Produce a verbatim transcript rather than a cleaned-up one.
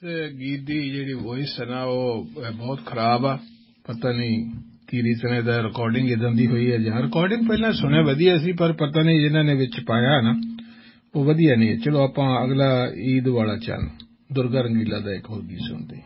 ਗੀਤ ਦੀ ਜਿਹੜੀ ਵੋਇਸ ਹੈ ਨਾ ਉਹ ਬਹੁਤ ਖਰਾਬ ਆ ਪਤਾ ਨਹੀਂ ਕੀ ਰੀਜ਼ਨ ਇਹਦਾ ਰਿਕਾਰਡਿੰਗ ਇੱਦਾਂ ਦੀ ਹੋਈ ਹੈ ਜਾਂ ਰਿਕਾਰਡਿੰਗ ਪਹਿਲਾਂ ਸੁਣਿਆ ਵਧੀਆ ਸੀ ਪਰ ਪਤਾ ਨਹੀਂ ਜਿਹਨਾਂ ਨੇ ਵਿੱਚ ਪਾਇਆ ਨਾ ਉਹ ਵਧੀਆ ਨਹੀਂ ਹੈ ਚਲੋ ਆਪਾਂ ਅਗਲਾ ਈਦ ਵਾਲਾ ਚੰਨ ਦੁਰਗਾ ਰੰਗੀਲਾ ਦਾ ਇੱਕ ਹੋਰ ਗੀਤ ਸੁਣਦੇ